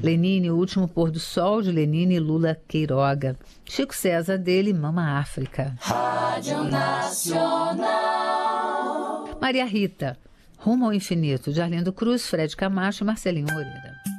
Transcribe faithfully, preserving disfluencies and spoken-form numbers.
Lenine, O Último Pôr do Sol, de Lenine e Lula Queiroga. Chico César, dele, Mama África. Rádio Nacional. Maria Rita, Rumo ao Infinito, de Arlindo Cruz, Fred Camacho e Marcelinho Moreira.